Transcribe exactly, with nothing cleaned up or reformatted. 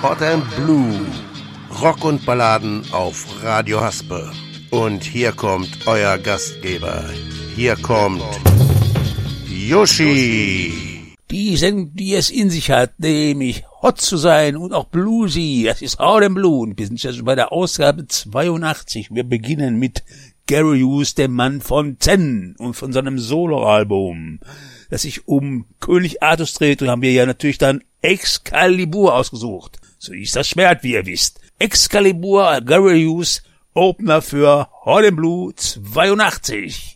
Hot and Blue. Rock und Balladen auf Radio Haspe. Und hier kommt euer Gastgeber. Hier kommt Yoshi. Die Sendung, die es in sich hat, nämlich hot zu sein und auch bluesy. Das ist Hot and Blue. Und wir sind ja schon bei der Ausgabe zweiundachtzig. Wir beginnen mit Gary Hughes, dem Mann von Zen und von seinem Soloalbum, das sich um König Artus dreht. Und haben wir ja natürlich dann Excalibur ausgesucht. So hieß das Schwert, wie ihr wisst. Excalibur, Gary Hughes, Opener für Hot and Blue zweiundachtzig.